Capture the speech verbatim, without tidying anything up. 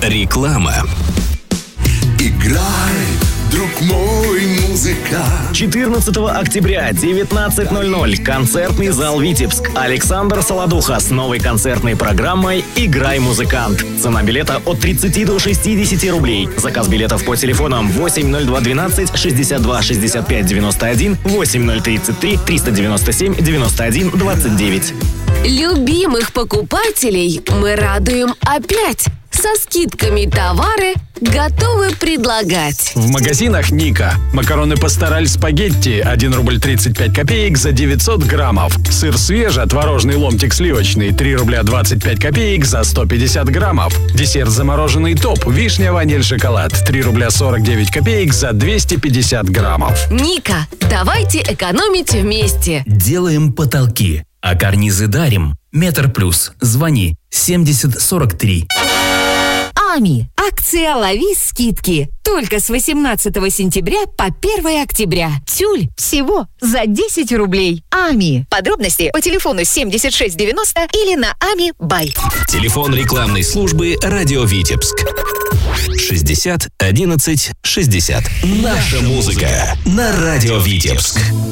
Реклама. Играй, друг мой, музыкант. четырнадцатого октября, девятнадцать ноль ноль. Концертный зал «Витебск». Александр Солодуха с новой концертной программой «Играй, музыкант». Цена билета от тридцати до шестидесяти рублей. Заказ билетов по телефонам восемь ноль два двенадцать шестьдесят два шестьдесят пять девяносто один, восемь ноль тридцать три триста девяносто семь девяносто один двадцать девять. Любимых покупателей мы радуем опять. Со скидками товары готовы предлагать. В магазинах Ника. Макароны пастораль спагетти один рубль тридцать пять копеек за девятьсот граммов. Сыр свежий, творожный ломтик сливочный три рубля двадцать пять копеек за сто пятьдесят граммов. Десерт замороженный топ, вишня, ваниль, шоколад три рубля сорок девять копеек за двести пятьдесят граммов. Ника, давайте экономить вместе. Делаем потолки, а карнизы дарим. Метр плюс. Звони семьдесят сорок три. АМИ. Акция «Лови скидки». Только с восемнадцатого сентября по первое октября. Тюль всего за десять рублей. АМИ. Подробности по телефону семьдесят шесть девяносто или на ами бай. Телефон рекламной службы «Радио Витебск». шестьдесят одиннадцать шестьдесят. Наша музыка на «Радио Витебск».